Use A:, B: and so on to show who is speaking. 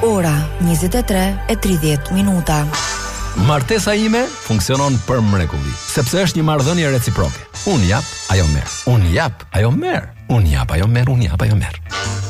A: ora 23:30.
B: Martesa ime funksionon për mrekulli, sepse është një marrëdhënie reciproke. Unë jap, ajo merr. Unë jap, ajo merr. Unë jap, ajo merr. Unë jap, ajo merr.